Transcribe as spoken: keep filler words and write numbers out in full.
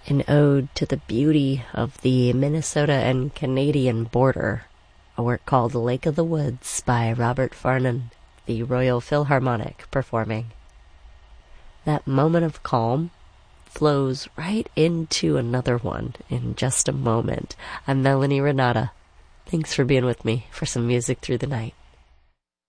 An ode to the beauty of the Minnesota and Canadian border, a work called Lake of the Woods by Robert Farnon, the Royal Philharmonic performing. That moment of calm flows right into another one in just a moment. I'm Melanie Renata. Thanks for being with me for some music through the night.